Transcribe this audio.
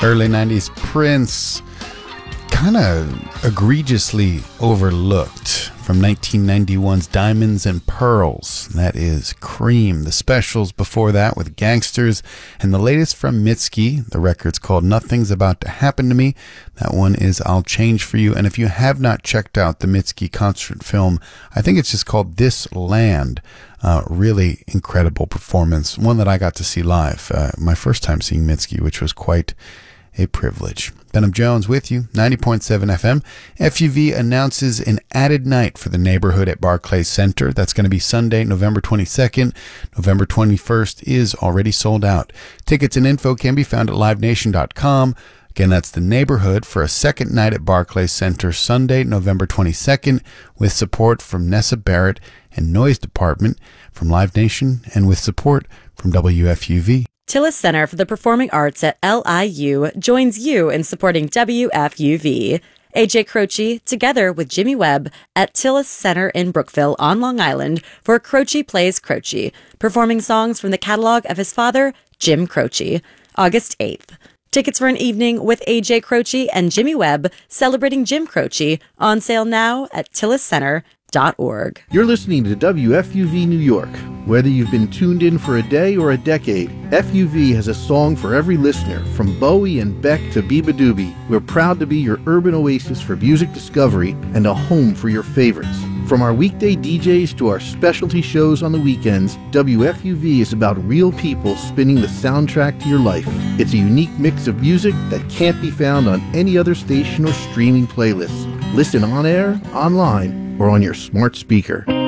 Early 90s Prince, kind of egregiously overlooked, from 1991's Diamonds and Pearls. That is Cream. The specials before that with Gangsters, and the latest from Mitski. The record's called Nothing's About to Happen to Me. That one is I'll Change for You. And if you have not checked out the Mitski concert film, I think it's just called This Land. Really incredible performance. One that I got to see live. My first time seeing Mitski, which was quite a privilege. Benham Jones with you, 90.7 FM. FUV announces an added night for the neighborhood at Barclays Center. That's going to be Sunday, November 22nd. November 21st is already sold out. Tickets and info can be found at livenation.com. Again, that's the neighborhood for a second night at Barclays Center, Sunday, November 22nd, with support from Nessa Barrett and Noise Department from Live Nation, and with support from WFUV. Tillis Center for the Performing Arts at LIU joins you in supporting WFUV. AJ Croce, together with Jimmy Webb, at Tillis Center in Brookville on Long Island for Croce Plays Croce, performing songs from the catalog of his father, Jim Croce, August 8th. Tickets for an evening with AJ Croce and Jimmy Webb celebrating Jim Croce on sale now at tilliscenter.org. You're listening to WFUV New York. Whether you've been tuned in for a day or a decade, FUV has a song for every listener, from Bowie and Beck to Biba Doobie. We're proud to be your urban oasis for music discovery and a home for your favorites. From our weekday DJs to our specialty shows on the weekends, WFUV is about real people spinning the soundtrack to your life. It's a unique mix of music that can't be found on any other station or streaming playlist. Listen on air, online, or on your smart speaker.